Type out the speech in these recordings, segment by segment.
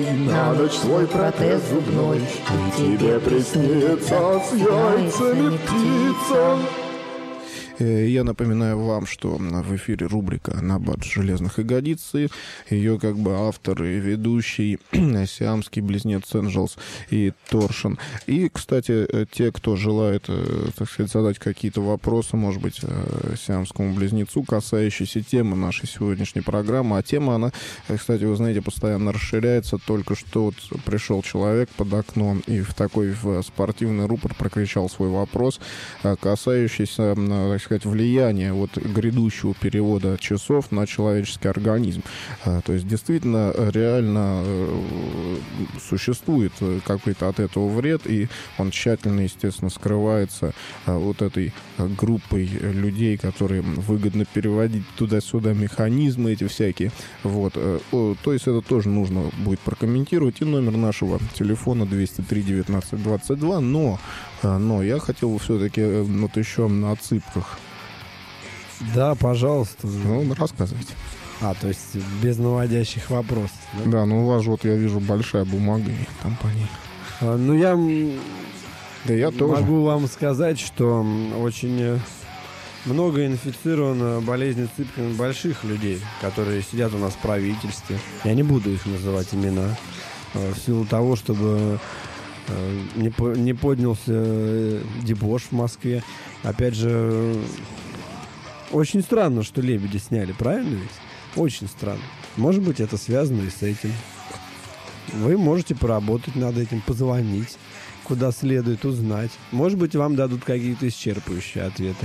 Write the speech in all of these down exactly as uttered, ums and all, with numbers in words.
На ночь свой протез зубной, и тебе приснится с яйцами птица. Я напоминаю вам, что в эфире рубрика «Набат железных ягодиц». Ее как бы автор и ведущий сиамский близнец Энджелс и Торшин. И, кстати, те, кто желает, так сказать, задать какие-то вопросы, может быть, сиамскому близнецу, касающиеся темы нашей сегодняшней программы. А тема, она, кстати, вы знаете, постоянно расширяется. Только что вот пришел человек под окно и в такой в спортивный рупор прокричал свой вопрос, касающийся, так сказать, влияние вот грядущего перевода часов на человеческий организм. То есть действительно реально существует какой-то от этого вред, и он тщательно, естественно, скрывается вот этой группой людей, которые выгодно переводить туда-сюда механизмы эти всякие. Вот. То есть это тоже нужно будет прокомментировать. И номер нашего телефона двести три девятнадцать двадцать два. Но, но я хотел все-таки вот еще на цыпках. Да, пожалуйста. Ну, рассказывайте. А, то есть без наводящих вопросов. Да, да, ну у вас же, вот я вижу, большая бумага, и там по ней. А, ну, я, да я тоже могу вам сказать, что очень много инфицировано болезнью Цыпкина больших людей, которые сидят у нас в правительстве. Я не буду их называть имена, в силу того, чтобы не, по, не поднялся дебош в Москве. Опять же, очень странно, что «Лебедя» сняли, правильно ведь? Очень странно. Может быть, это связано и с этим. Вы можете поработать над этим, позвонить, куда следует, узнать. Может быть, вам дадут какие-то исчерпывающие ответы.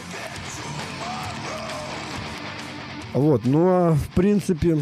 Вот, ну а в принципе,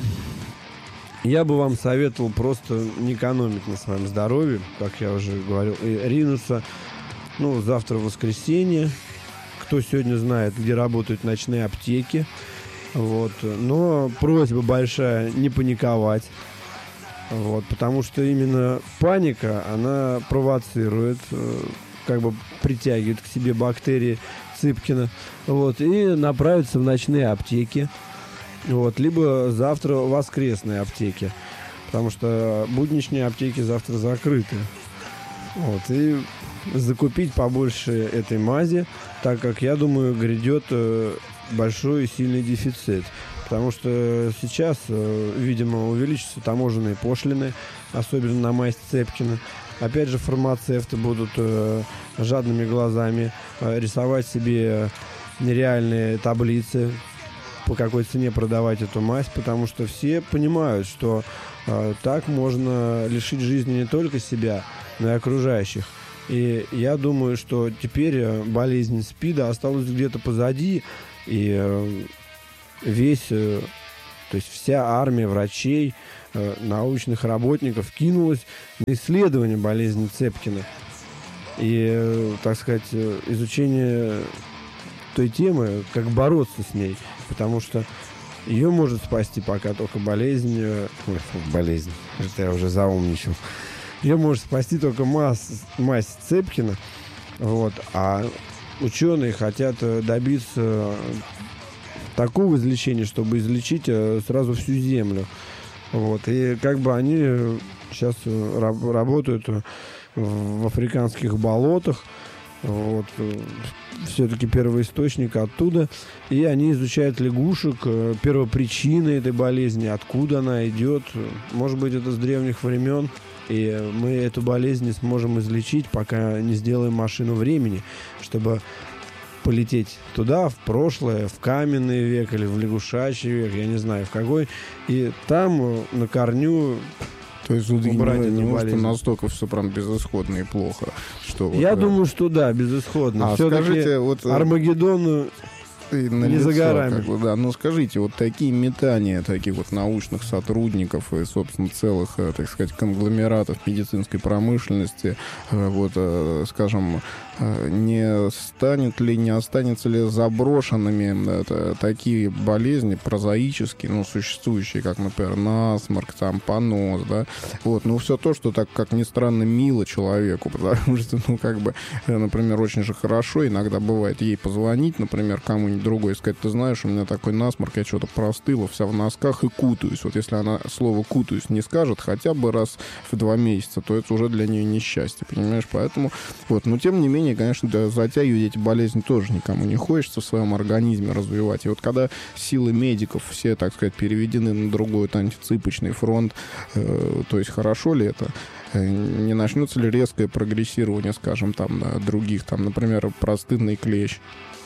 я бы вам советовал просто не экономить на своем здоровье, как я уже говорил, и ринуться, ну, завтра воскресенье. Кто сегодня знает, где работают ночные аптеки. Вот. Но просьба большая не паниковать. Вот. Потому что именно паника, она провоцирует, как бы притягивает к себе бактерии Цыпкина. Вот. И направится в ночные аптеки. Вот. Либо завтра в воскресные аптеки. Потому что будничные аптеки завтра закрыты. Вот. И закупить побольше этой мази, так как, я думаю, грядет большой и сильный дефицит. Потому что сейчас, видимо, увеличатся таможенные пошлины, особенно на мазь Цыпкина. Опять же, фармацевты будут жадными глазами рисовать себе нереальные таблицы, по какой цене продавать эту мазь, потому что все понимают, что так можно лишить жизни не только себя, но и окружающих. И я думаю, что теперь болезнь СПИДа осталась где-то позади, и весь, то есть вся армия врачей, научных работников кинулась на исследование болезни Цыпкина. И, так сказать, изучение той темы, как бороться с ней, потому что ее может спасти пока только болезнь, ой, болезнь, это я уже заумничал. Ее может спасти только мазь, мазь Цыпкина. Вот. А ученые хотят добиться такого излечения, чтобы излечить сразу всю Землю. Вот. И как бы они сейчас раб- работают в африканских болотах. Вот. Все-таки первоисточник оттуда. И они изучают лягушек, первопричины этой болезни, откуда она идет. Может быть, это с древних времен. И мы эту болезнь не сможем излечить, пока не сделаем машину времени, чтобы полететь туда, в прошлое, в каменный век или в лягушачий век, я не знаю в какой, и там на корню То есть вот убрать эту не болезнь. может настолько все прям безысходно и плохо, что... Я вот, думаю, что да, безысходно. А Все-таки скажите, вот... Армагеддон не за горами. Как бы, да. Ну, скажите, вот такие метания таких вот научных сотрудников и, собственно, целых, так сказать, конгломератов медицинской промышленности, вот, скажем, не станет ли, не останется ли заброшенными это, такие болезни прозаические, ну, существующие, как, например, насморк, там, понос, да, вот, ну, все то, что так, как ни странно, мило человеку, потому что, ну, как бы, например, очень же хорошо иногда бывает ей позвонить, например, кому-нибудь другой сказать: ты знаешь, у меня такой насморк, я что-то простыла, вся в носках и кутаюсь. Вот если она слово «кутаюсь» не скажет хотя бы раз в два месяца, то это уже для нее несчастье, понимаешь? Поэтому, вот, но тем не менее, конечно, да, затягивать эти болезни тоже никому не хочется в своем организме развивать. И вот когда силы медиков все, так сказать, переведены на другой вот, антиципочный фронт, э, то есть хорошо ли это? Не начнется ли резкое прогрессирование, скажем, там, на других, там, например, простынный клещ?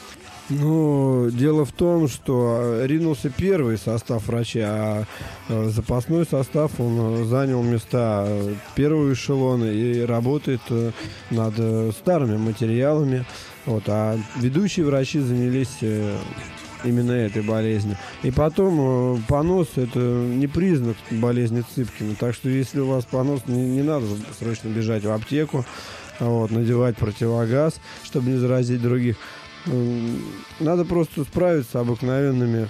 Ну, дело в том, что ринулся первый состав врачей, а запасной состав, он занял места первого эшелона и работает над старыми материалами. Вот, а ведущие врачи занялись именно этой болезнью. И потом понос — это не признак болезни Цыпкина. Так что если у вас понос, не, не надо срочно бежать в аптеку, вот, надевать противогаз, чтобы не заразить других. Надо просто справиться с обыкновенными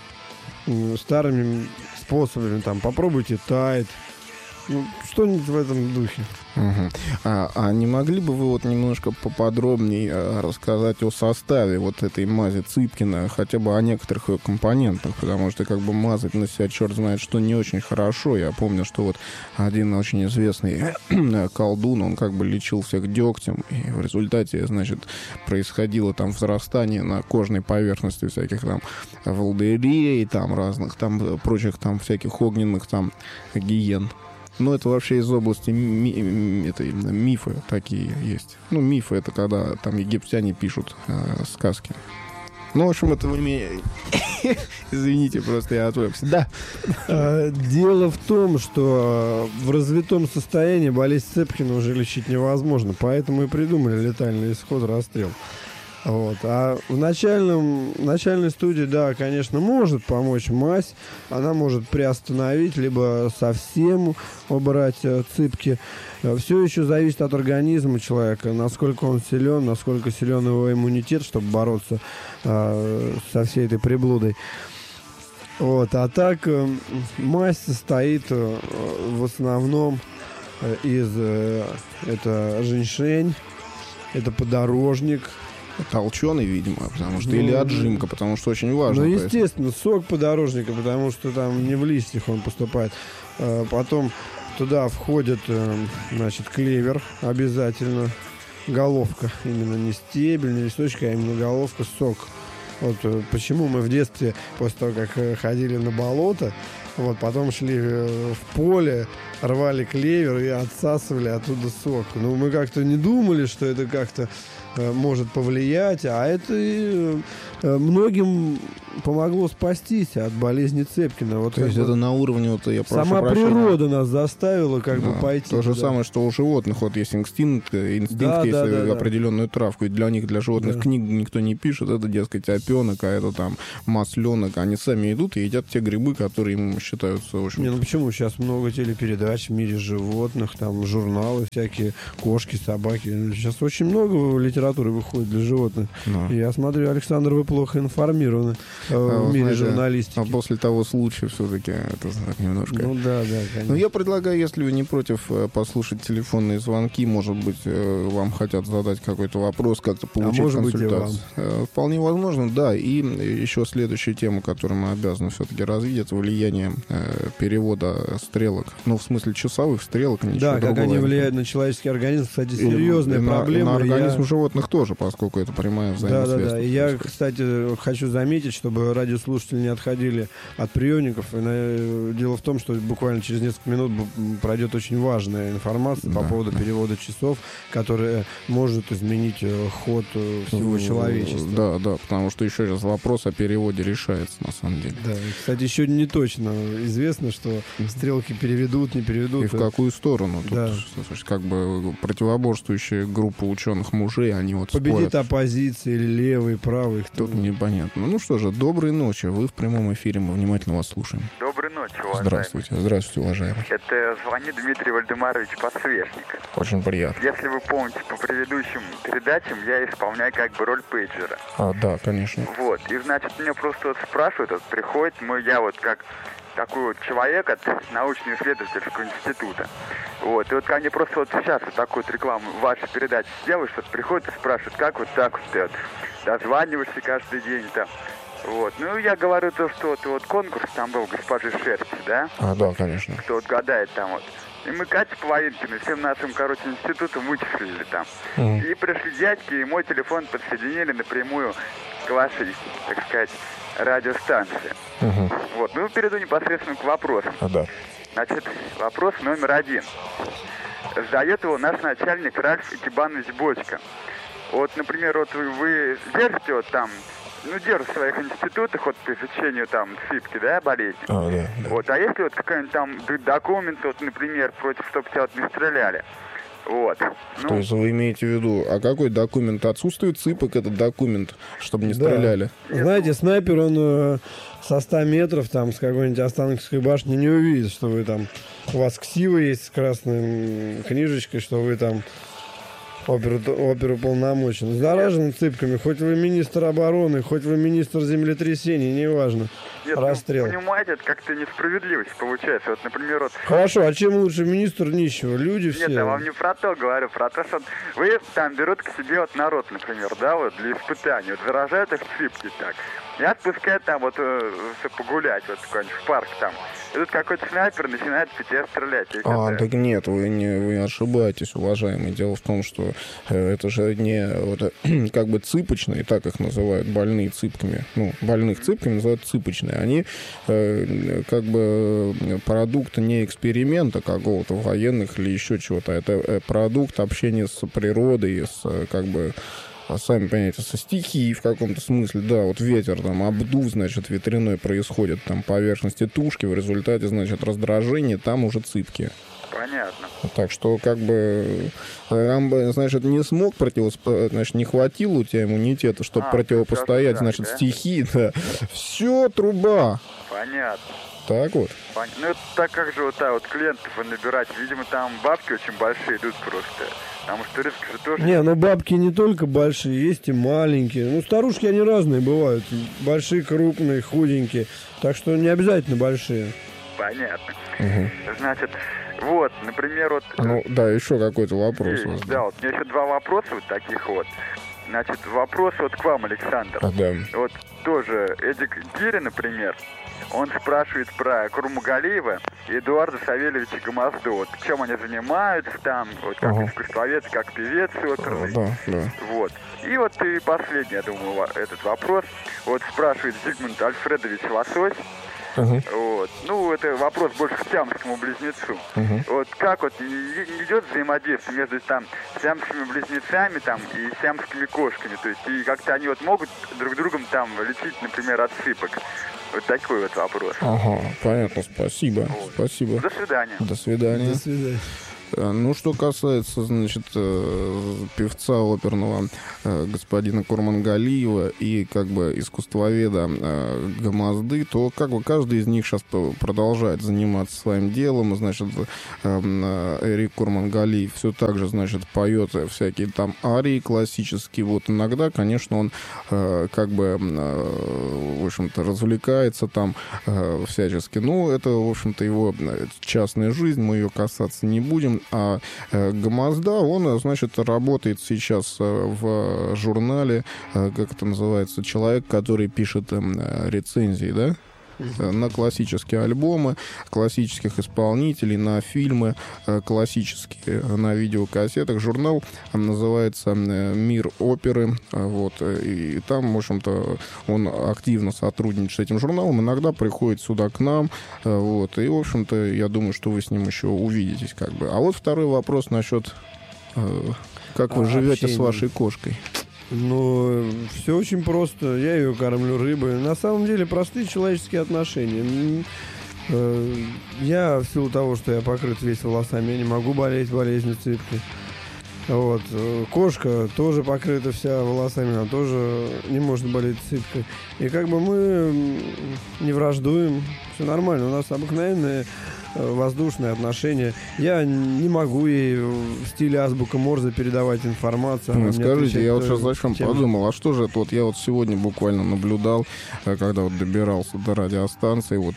старыми способами. Там, попробуйте тайд. Ну, что-нибудь в этом духе. Угу. А, а не могли бы вы вот немножко поподробнее а, рассказать о составе вот этой мази Цыпкина, хотя бы о некоторых ее компонентах, потому что как бы мазать на себя черт знает что не очень хорошо. Я помню, что вот один очень известный колдун, он как бы лечил всех дегтем, и в результате, значит, происходило там взрастание на кожной поверхности всяких там волдырей, там разных там прочих там всяких огненных там гиен. Ну, это вообще из области ми- этой, мифы такие есть. Ну, мифы — это когда там египтяне пишут э, сказки. Ну, в общем, это вы меня... Извините, просто я отвлекся. Да. Дело в том, что в развитом состоянии болезнь Цыпкина уже лечить невозможно, поэтому и придумали летальный исход — расстрел. Вот. А в начальном, начальной студии, да, конечно, может помочь мазь. Она может приостановить, либо совсем убрать э, цыпки. Все еще зависит от организма человека, насколько он силен, насколько силен его иммунитет, чтобы бороться э, со всей этой приблудой. Вот. А так э, мазь состоит э, в основном э, из э, это женьшень, это подорожник. Толченый, видимо, потому что, ну, или отжимка, потому что очень важно. Ну, естественно, сок подорожника, потому что там не в листьях он поступает. Потом туда входит, значит, клевер обязательно. Головка, именно не стебель, не листочек, а именно головка, сок. Вот почему мы в детстве, после того, как ходили на болото, вот, потом шли в поле, рвали клевер и отсасывали оттуда сок. Ну, мы как-то не думали, что это как-то может повлиять, а это многим помогло спастись от болезни Цыпкина. Вот то есть это на уровне, вот я прошу сама прощения, природа нас заставила как да, бы пойти. То же туда. самое, что у животных. Вот есть инстинкт, инстинкт да, есть да, да, определенную да. травку. И для них, для животных, да. книг никто не пишет. Это, дескать, опенок, а это там масленок. Они сами идут и едят те грибы, которые им считаются очень... Не, ну почему? Сейчас много телепередач в мире животных, там журналы всякие, кошки, собаки. Сейчас очень много литературы выходит для животных. Да. Я смотрю, Александр, вы плохо информированы э, а, в мире знаете, журналистики. А после того случая все-таки это так немножко... Ну да, да, конечно. Но я предлагаю, если вы не против, послушать телефонные звонки, может быть, вам хотят задать какой-то вопрос, как-то получить а может консультацию. Быть, и вам. Вполне возможно, да. И еще следующая тема, которую мы обязаны все-таки развить, это влияние э, перевода стрелок. Ну, в смысле часовых стрелок, ничего Да, другого. как они влияют на человеческий организм, кстати, серьезная и проблема. На, и на организм я... животных тоже, поскольку это прямая взаимосвязь. Да, да, да. И я, кстати, хочу заметить, чтобы радиослушатели не отходили от приемников. Дело в том, что буквально через несколько минут пройдет очень важная информация да, по поводу да. перевода часов, которая может изменить ход всего человечества. Да, да, потому что еще раз вопрос о переводе решается на самом деле. Да, и, кстати, еще не точно известно, что стрелки переведут, не переведут. И в какую сторону. Тут, да. как бы противоборствующая группа ученых-мужей, они вот победит спорят. Оппозиция или левый, правый. Кто... Тут непонятно. Ну что же, доброй ночи. Вы в прямом эфире, мы внимательно вас слушаем. Доброй ночи, уважаемый. Здравствуйте, здравствуйте, уважаемый. Это звонит Дмитрий Вальдемарович Подсвечник. Очень приятно. Если вы помните, по предыдущим передачам я исполняю как бы роль пейджера. А, да, конечно. Вот, и значит, меня просто вот спрашивают, вот приходит мой, я вот как такой вот человек от научно-исследовательского института. Вот, и вот ко мне просто вот сейчас вот такую вот рекламу вашей передачи сделаешь, вот приходит и спрашивает, как вот так вот ты вот дозваниваешься каждый день там, Вот. Ну, я говорю то, что вот, вот конкурс там был госпожи Шерсти, да? А, да, конечно. Кто вот гадает там вот. И мы Катю Половинкину всем нашим, короче, институтом вычислили там. Mm. И пришли дядьки, и мой телефон подсоединили напрямую к вашей, так сказать, радиостанции. Uh-huh. Вот. Ну, перейду непосредственно к вопросу. Uh, да. Значит, вопрос номер один. Задает его наш начальник Ральф Экибанович Бочка. Вот, например, вот вы, вы держите вот там, ну, держите в своих институтах вот по изучению там сыпки, да, болезни. А, да, да. Вот, а если вот какой-нибудь там документ, вот, например, против, чтобы тебя вот не стреляли. Вот. Что ну, если вы имеете в виду? А какой документ? Отсутствует цыпок этот документ, чтобы не стреляли? Да. Знаете, снайпер, он э, со ста метров там с какой-нибудь Останкинской башни не увидит, что вы там, у вас ксива есть с красной книжечкой, что вы там оперуполномочен. Заражены цыпками, хоть вы министр обороны, хоть вы министр землетрясений, неважно. Нет, расстрел. Ну, понимаете, это как-то несправедливость получается. Вот, например, вот... Хорошо, а чем лучше министр нищего? Люди все. Нет, я вам не про то говорю, про то, что вы там берут к себе вот народ, например, да, вот для испытаний, вот заражают их цыпки так. И отпускают там вот э, погулять, вот какой-нибудь в парк там. И тут какой-то снайпер начинает по тебе стрелять. А, так нет, вы не вы ошибаетесь, уважаемый. Дело в том, что э, это же не вот, как бы цыпочные, так их называют, больные цыпками. Ну, больных цыпками называют цыпочные. Они э, как бы продукт не эксперимента какого-то военных или еще чего-то. Это продукт общения с природой, с как бы... Сами понимаете, со стихией в каком-то смысле, да, вот ветер, там, обдув, значит, ветряной происходит, там, поверхности тушки, в результате, значит, раздражение, там уже цыпки. Понятно. Так что, как бы, Рамбо, значит, не смог противостоять, значит, не хватило у тебя иммунитета, чтобы а, противопостоять, значит, да? Стихии, да. Все, труба. Понятно. Так вот. Пон... Ну, это так как же вот так вот клиентов набирать? Видимо, там бабки очень большие идут просто. Потому что риск же тоже... Не, ну бабки не только большие, есть и маленькие. Ну, старушки, они разные бывают. Большие, крупные, худенькие. Так что не обязательно большие. Понятно. Угу. Значит, вот, например, вот... Ну, да, еще какой-то вопрос. Есть, да, вот у меня еще два вопроса вот таких вот. Значит, вопрос вот к вам, Александр. А, да. Вот тоже Эдик Гири, например, он спрашивает про Курмангалиева и Эдуарда Савельевича Гомозду. Вот чем они занимаются там, вот как ага. искусствовед, как певец оперный. Да, да. Вот. И вот и последний, я думаю, этот вопрос. Вот спрашивает Зигмунд Альфредович Лосось. Uh-huh. Вот. Ну, это вопрос больше к сиамскому близнецу. Uh-huh. Вот как вот идет взаимодействие между там сиамскими близнецами там и сиамскими кошками, то есть и как-то они вот могут друг другом там лечить, например, от сыпок. Вот такой вот вопрос. Ага, понятно, спасибо. Вот. Спасибо. До свидания. До свидания. До свидания. Ну, что касается, значит, певца оперного господина Курмангалиева и, как бы, искусствоведа Гомозды, то, как бы, каждый из них сейчас продолжает заниматься своим делом. Значит, Эрик Курмангалиев все так же, значит, поет всякие там арии классические. Вот иногда, конечно, он, как бы, в общем-то, развлекается там всячески. Ну, это, в общем-то, его частная жизнь, мы ее касаться не будем. А э, Гомозда, он, значит, работает сейчас э, в журнале, э, как это называется, человек, который пишет э, рецензии, да? На классические альбомы, классических исполнителей, на фильмы классические, на видеокассетах. Журнал называется «Мир оперы». Вот. И там, в общем-то, он активно сотрудничает с этим журналом. Иногда приходит сюда к нам. Вот. И, в общем-то, я думаю, что вы с ним еще увидитесь. Как бы. А вот второй вопрос насчет, как вы а, живете общение. С вашей кошкой. Ну, все очень просто. Я ее кормлю рыбой. На самом деле простые человеческие отношения. Я, в силу того, что я покрыт весь волосами, я не могу болеть болезнью цыпки. Вот. Кошка тоже покрыта вся волосами, она тоже не может болеть цыпкой. И как бы мы не враждуем. Все нормально. У нас обыкновенные воздушные отношения. Я не могу ей в стиле азбука Морзе передавать информацию. Ну, скажите, я вот сейчас зачем чем... подумал, а что же это вот я вот сегодня буквально наблюдал, когда вот добирался до радиостанции, вот,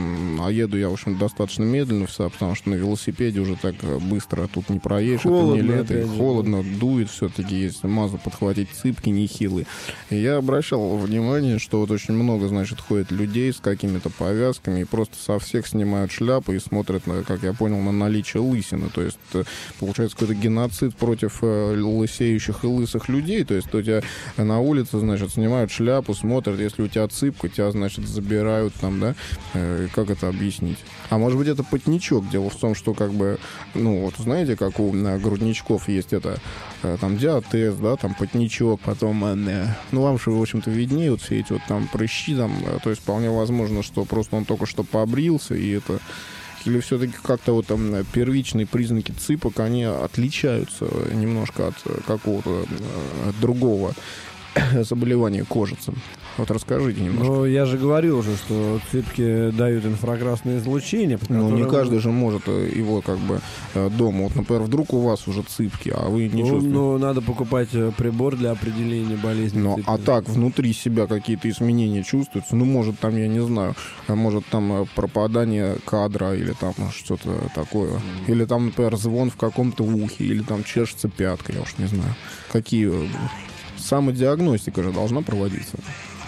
а еду я, в общем, достаточно медленно все, потому что на велосипеде уже так быстро тут не проедешь, холодно, это не лето, холодно, дует, все-таки есть мазу подхватить, цыпки нехилые. И я обращал внимание, что вот очень много, значит, ходит людей с какими-то повязками и просто со всех снимают шляпы и смотрят, на, как я понял, на наличие лысины. То есть получается какой-то геноцид против лысеющих и лысых людей. То есть у тебя на улице, значит, снимают шляпу, смотрят, если у тебя цыпка, тебя, значит, забирают там, да? Как это объяснить? А может быть, это потничок. Дело в том, что как бы, ну, вот знаете, как у грудничков есть это, там, диатез, да, там, потничок, потом, ну, вам же, в общем-то, виднее вот все эти вот там прыщи, там, то есть вполне возможно, что просто он только что побрился, и это... Или все-таки как-то вот там первичные признаки цыпок, они отличаются немножко от какого-то от другого заболевания кожицы? Вот расскажите немножко. Ну, я же говорил уже, что цыпки дают инфракрасное излучение. Ну, не каждый же может его как бы дома. Вот, например, вдруг у вас уже цыпки, а вы не ну, чувствуете. Ну, надо покупать прибор для определения болезни. Ну, а так, внутри себя какие-то изменения чувствуются? Ну, может, там, я не знаю, может, там пропадание кадра или там что-то такое. Mm. Или там, например, звон в каком-то ухе, или там чешется пятка, я уж не знаю. Какие... Самодиагностика же должна проводиться.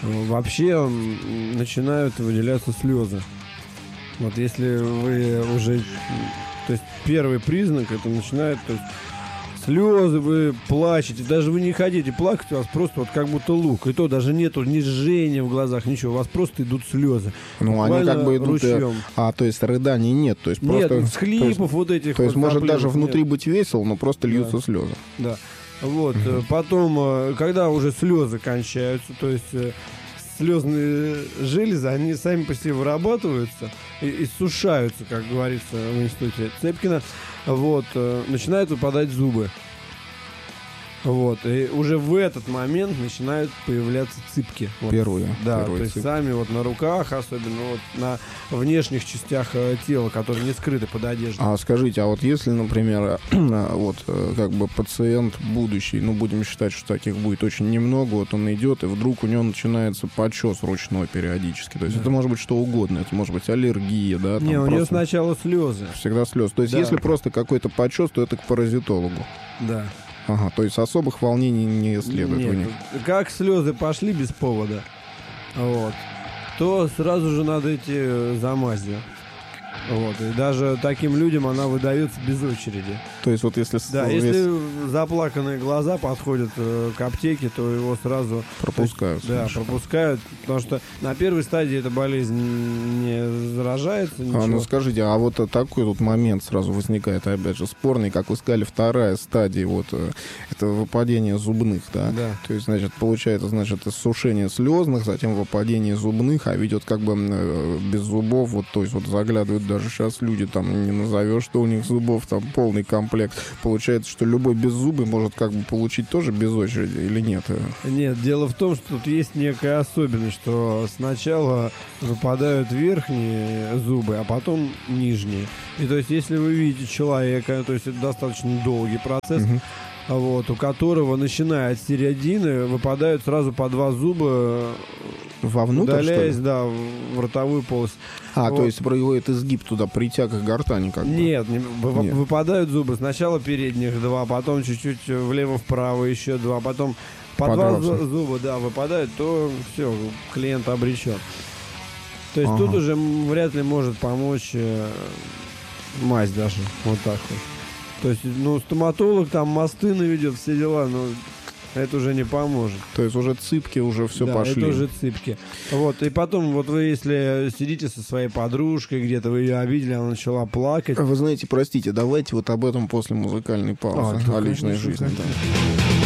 Вообще начинают выделяться слезы. Вот если вы уже... То есть первый признак, это начинает... То есть слезы, вы плачете. Даже вы не хотите плакать, у вас просто вот как будто лук. И то даже нету ни жжения в глазах, ничего. У вас просто идут слезы. Ну, они как бы идут... Ручьем. А, то есть рыданий нет. То есть нет, просто, всхлипов то есть, вот этих. То есть вот может даже нет. внутри быть весело, но просто льются да. слезы. Да. Вот, mm-hmm. потом, когда уже слезы кончаются, то есть слезные железы, они сами по себе вырабатываются и, и сушаются, как говорится в институте Цепкина, вот, начинают выпадать зубы. Вот, и уже в этот момент начинают появляться цыпки. Вот. Первые. Да, первые то есть цыпки. сами вот на руках, особенно вот на внешних частях тела, которые не скрыты под одеждой. А скажите, а вот если, например, вот как бы пациент будущий, ну будем считать, что таких будет очень немного, вот он идет, и вдруг у него начинается почес ручной периодически. То есть да. это может быть что угодно, это может быть аллергия, да? Не, у просто... него сначала слезы. Всегда слезы. То есть да. если просто какой-то почес, то это к паразитологу. Да. Ага, то есть особых волнений не следует Нет, у них. Как слезы пошли без повода, вот, то сразу же надо идти за мазью. Вот, и даже таким людям она выдается без очереди. То есть вот если... Да, весь... если заплаканные глаза подходят э, к аптеке, то его сразу... Пропускают. Да, совершенно. пропускают, потому что на первой стадии эта болезнь не заражается, ничего. А, ну скажите, а вот такой вот момент сразу возникает, опять же, спорный, как вы сказали, вторая стадия, вот, это выпадение зубных, да? Да. То есть, значит, получается, значит, иссушение слезных, затем выпадение зубных, а ведь вот как бы без зубов, вот, то есть вот заглядывают даже сейчас люди, там, не назовешь, что у них зубов, там, полный комплект. Получается, что любой беззубый может как бы получить тоже без очереди или нет? Нет, дело в том, что тут есть некая особенность, что сначала выпадают верхние зубы, а потом нижние. И то есть, если вы видите человека, то есть это достаточно долгий процесс, угу. вот, у которого, начиная от середины, выпадают сразу по два зуба, вовнутрь, удаляясь, что ли? Да, в ротовую полость. А, вот. То есть происходит изгиб туда, притяг к гортани как бы? Нет, не, вы, Нет, выпадают зубы. Сначала передних два, потом чуть-чуть влево-вправо еще два, потом по два зуба, да, выпадают, то все, клиент обречен. То есть ага. тут уже вряд ли может помочь э, мазь даже, вот так вот. То есть, ну, стоматолог там мосты наведет, все дела, но это уже не поможет. То есть уже цыпки, уже все да, пошли. это уже цыпки. Вот, и потом, вот вы, если сидите со своей подружкой где-то, вы ее обидели, она начала плакать. Вы знаете, простите, давайте вот об этом после музыкальной паузы, а, о личной жизни. Да.